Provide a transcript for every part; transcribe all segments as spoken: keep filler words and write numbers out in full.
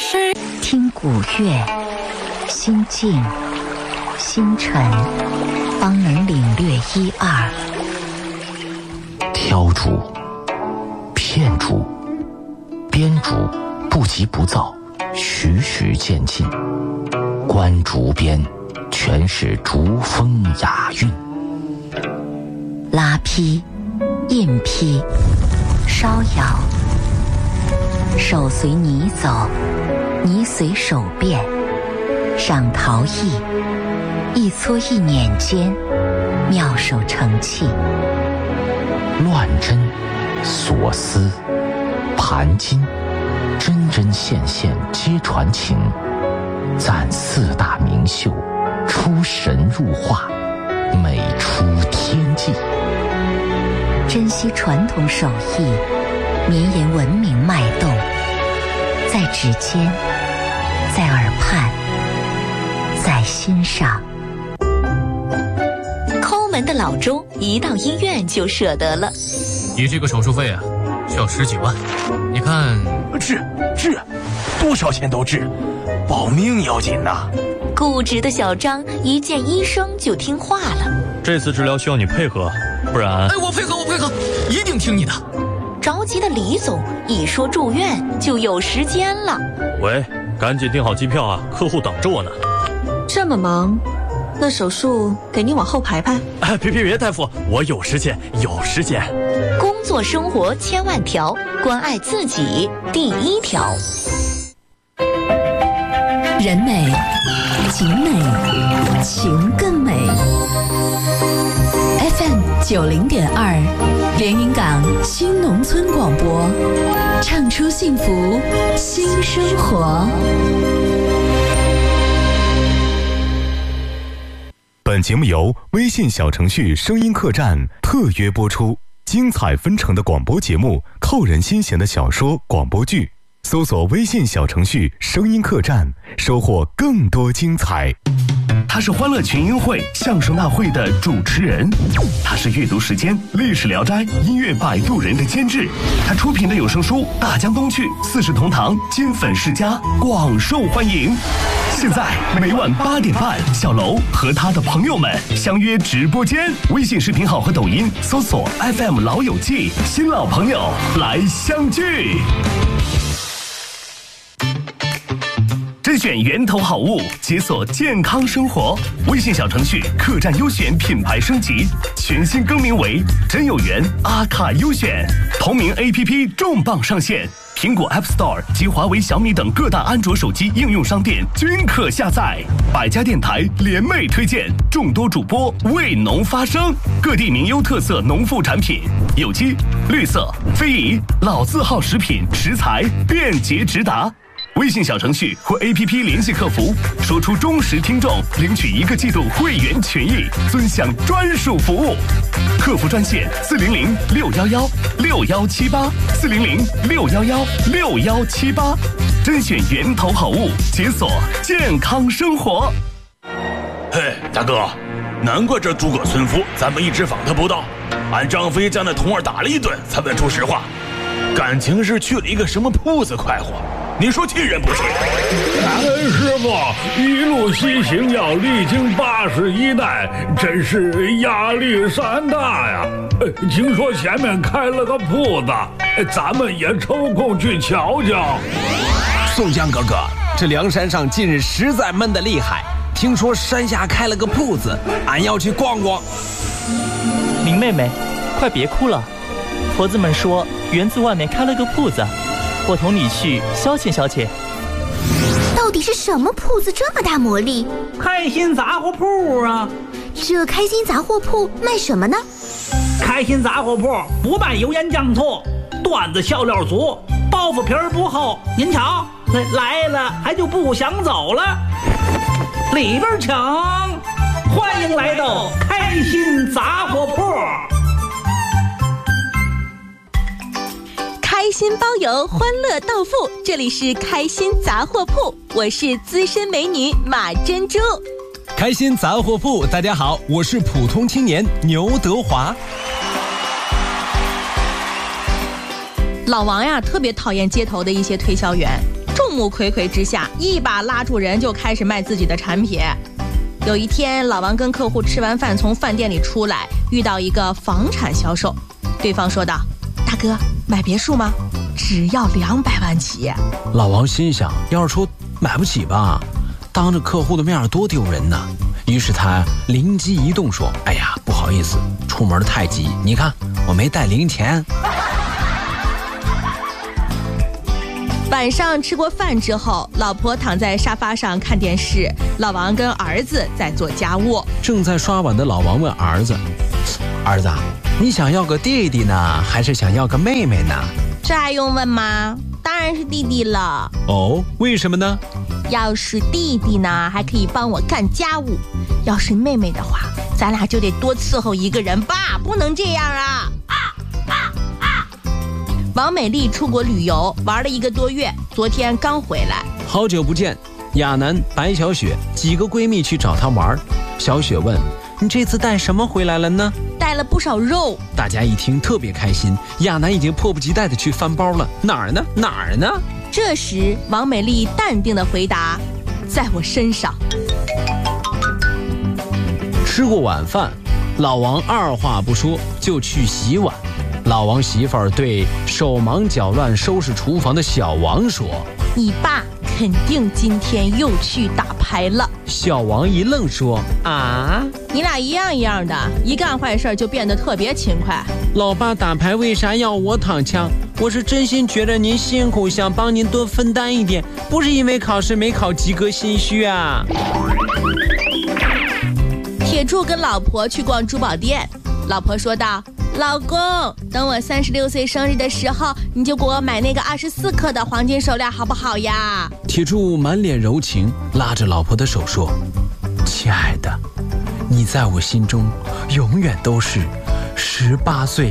听古乐，心静心沉，方能领略一二。 挑竹、片竹、编竹，不急不躁，徐徐渐进。观竹边，全是竹风雅韵。 拉坯、印坯、烧窑，手随泥走，泥随手变。赏陶艺，一撮一捻间，妙手成器。 乱针、锁丝、盘金，针针线线皆传情。赞四大名秀，出神入化，美出天际。 珍惜传统手艺，绵延文明脉动，在指尖，在耳畔，在心上。 抠门的老钟一到医院就舍得了。 你这个手术费啊，需要十几万。你看， 治治，多少钱都治，保命要紧呐。 固执的小张一见医生就听话了。 这次治疗需要你配合，不然…… 哎，我配合，我配合，一定听你的。 着急的李总一说住院就有时间了。 喂，赶紧订好机票啊，客户等着我呢。 这么忙，那手术给您往后排排。 哎，别别别，大夫，我有时间，有时间。 工作生活千万条，关爱自己第一条。 人美景美情更美。 F M 九零点二，连云港新农村广播，唱出幸福新生活。 本节目由微信小程序声音客栈特约播出，精彩纷呈的广播节目，扣人心弦的小说广播剧。搜索微信小程序声音客栈，收获更多精彩。 他是欢乐群英会相声大会的主持人，他是阅读时间历史聊斋音乐摆渡人的监制，他出品的有声书《大江东去》四世同堂金粉世家广受欢迎。现在每晚八点半，小楼和他的朋友们相约直播间，微信视频号和抖音搜索 F M 老友记，新老朋友来相聚。甄选源头好物，解锁健康生活。微信小程序客栈优选品牌升级，全新更名为真有缘阿卡优选。同名 A P P 重磅上线，苹果 App Store 及华为、小米等各大安卓手机应用商店均可下载。百家电台联袂推荐，众多主播为农发声，各地名优特色农副产品，有机、绿色、非遗、老字号食品食材便捷直达。微信小程序或 A P P 联系客服，说出忠实听众，领取一个季度会员权益，尊享专属服务。客服专线四零零六幺幺六幺七八四零零六幺幺六幺七八，甄选源头好物，解锁健康生活。 嘿，大哥，难怪这诸葛村夫咱们一直访他不到，俺张飞将那童儿打了一顿，才问出实话，感情是去了一个什么铺子快活。你说气人不气？ 感恩师傅，一路西行要历经八十一代，真是压力山大呀！听说前面开了个铺子，咱们也抽空去瞧瞧。 宋江哥哥，这梁山上近日实在闷得厉害，听说山下开了个铺子，俺要去逛逛。 林妹妹，快别哭了，婆子们说园子外面开了个铺子。我同你去消遣消遣。 到底是什么铺子这么大魔力？ 开心杂货铺啊！ 这开心杂货铺卖什么呢？ 开心杂货铺不卖油盐酱醋，段子笑料足，包袱皮儿不厚。您瞧，来了还就不想走了。里边请，欢迎来到开心杂货铺。 开心包邮，欢乐到付，这里是开心杂货铺，我是资深美女马珍珠。 开心杂货铺，大家好，我是普通青年牛德华。 老王呀，特别讨厌街头的一些推销员， 众目睽睽之下，一把拉住人就开始卖自己的产品。有一天，老王跟客户吃完饭从饭店里出来，遇到一个房产销售，对方说道：大哥，买别墅吗？只要两百万起。 老王心想，要是说买不起吧，当着客户的面多丢人呢。于是他灵机一动说：哎呀，不好意思，出门太急，你看我没带零钱。 晚上吃过饭之后，老婆躺在沙发上看电视，老王跟儿子在做家务。 正在刷碗的老王问儿子：儿子，你想要个弟弟呢，还是想要个妹妹呢？ 这还用问吗？当然是弟弟了。 哦，为什么呢？ 要是弟弟呢，还可以帮我干家务；要是妹妹的话，咱俩就得多伺候一个人吧，不能这样啊！啊啊啊！王美丽出国旅游玩了一个多月，昨天刚回来。 好久不见，亚楠、白小雪几个闺蜜去找她玩。小雪问：你这次带什么回来了呢？ 带了不少肉。 大家一听特别开心，亚楠已经迫不及待地去翻包了。哪儿呢？哪儿呢？ 这时，王美丽淡定地回答：在我身上。 吃过晚饭，老王二话不说就去洗碗。老王媳妇儿对手忙脚乱收拾厨房的小王说： 你爸肯定今天又去打牌了。 小王一愣说：啊， 你俩一样一样的，一干坏事就变得特别勤快。 老爸打牌为啥要我躺枪？我是真心觉得您辛苦，想帮您多分担一点，不是因为考试没考及格心虚啊。 铁柱跟老婆去逛珠宝店，老婆说道：老公，等我三十六岁生日的时候，你就给我买那个二十四克的黄金手链好不好呀？ 铁柱满脸柔情，拉着老婆的手说：亲爱的，你在我心中永远都是十八岁。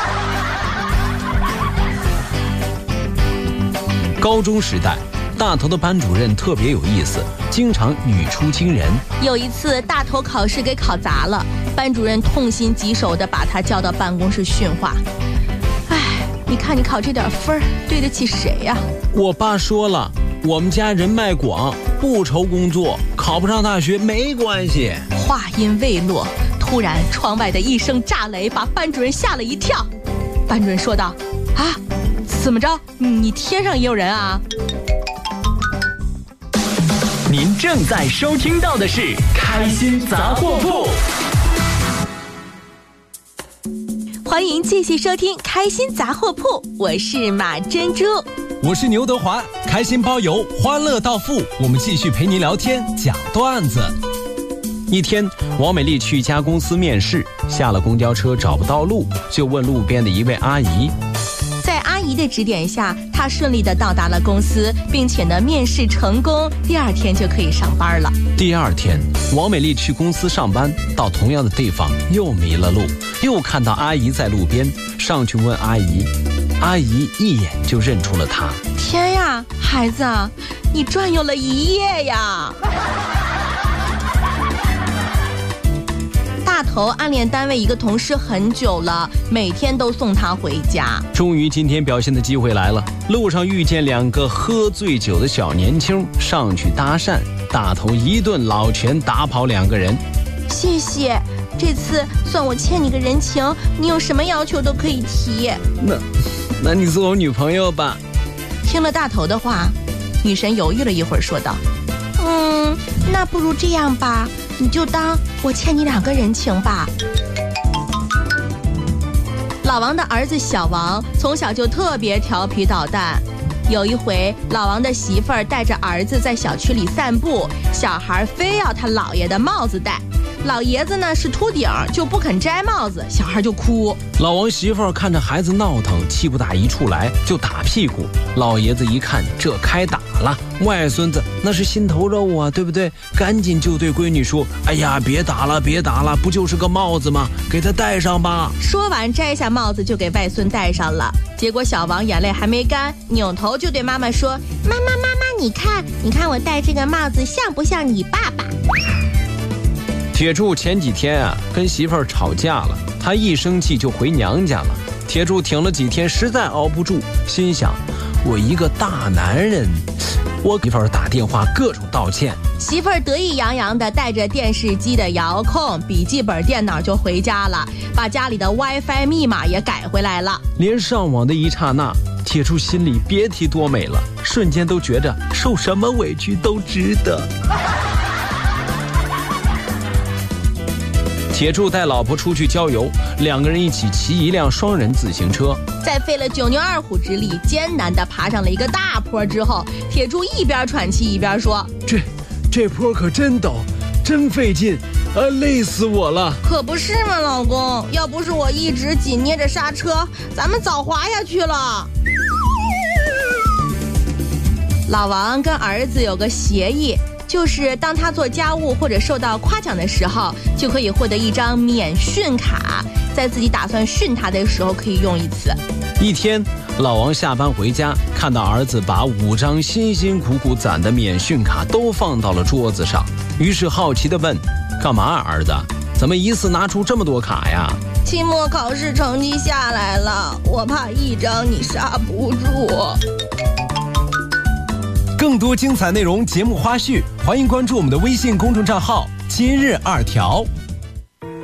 高中时代，大头的班主任特别有意思，经常语出惊人。 有一次大头考试给考砸了，班主任痛心疾首地把他叫到办公室训话：哎，你看你考这点分对得起谁呀？ 我爸说了，我们家人脉广，不愁工作，考不上大学没关系。 话音未落，突然窗外的一声炸雷把班主任吓了一跳。班主任说道：啊，怎么着？你天上也有人啊？ 您正在收听到的是《开心杂货铺》， 欢迎继续收听《开心杂货铺》，我是马珍珠， 我是牛德华，开心包邮，欢乐到付，我们继续陪您聊天讲段子。 一天，王美丽去一家公司面试，下了公交车找不到路，就问路边的一位阿姨。 在阿姨的指点下，她顺利地到达了公司，并且呢面试成功，第二天就可以上班了。 第二天，王美丽去公司上班，到同样的地方又迷了路，又看到阿姨在路边，上去问阿姨，阿姨一眼就认出了她。 天呀，孩子，你转悠了一夜呀！大头暗恋单位一个同事很久了，每天都送他回家。 终于今天表现的机会来了，路上遇见两个喝醉酒的小年轻，上去搭讪，大头一顿老拳打跑两个人。 谢谢，这次算我欠你个人情，你有什么要求都可以提。 那，那你做我女朋友吧。 听了大头的话，女神犹豫了一会儿，说道：嗯，那不如这样吧，你就当我欠你两个人情吧。老王的儿子小王从小就特别调皮捣蛋。有一回，老王的媳妇儿带着儿子在小区里散步，小孩非要他姥爷的帽子戴，老爷子呢是秃顶，就不肯摘帽子，小孩就哭。 老王媳妇儿看着孩子闹腾，气不打一处来，就打屁股。老爷子一看这开打了，外孙子那是心头肉啊，对不对？赶紧就对闺女说：哎呀，别打了别打了，不就是个帽子吗？给他戴上吧。 说完摘下帽子就给外孙戴上了。结果小王眼泪还没干，扭头就对妈妈说：妈妈妈妈，你看你看我戴这个帽子像不像你爸爸？ 铁柱前几天啊跟媳妇儿吵架了，他一生气就回娘家了。铁柱挺了几天，实在熬不住，心想：我一个大男人我媳妇儿打电话各种道歉， 媳妇儿得意洋洋地带着电视机的遥控、笔记本电脑就回家了，把家里的 WiFi 密码也改回来了。 连上网的一刹那，铁柱心里别提多美了，瞬间都觉着受什么委屈都值得。铁柱带老婆出去郊游，两个人一起骑一辆双人自行车， 在费了九牛二虎之力，艰难地爬上了一个大坡之后，铁柱一边喘气一边说： 这这坡可真陡，真费劲，呃，累死我了。 可不是嘛，老公，要不是我一直紧捏着刹车，咱们早滑下去了。老王跟儿子有个协议，就是当他做家务或者受到夸奖的时候，就可以获得一张免训卡，在自己打算训他的时候可以用一次。 一天，老王下班回家，看到儿子把五张辛辛苦苦攒的免训卡都放到了桌子上，于是好奇地问：干嘛啊，儿子？怎么一次拿出这么多卡呀？ 期末考试成绩下来了，我怕一张你刹不住。 更多精彩内容、节目花絮，欢迎关注我们的微信公众账号“今日二条”。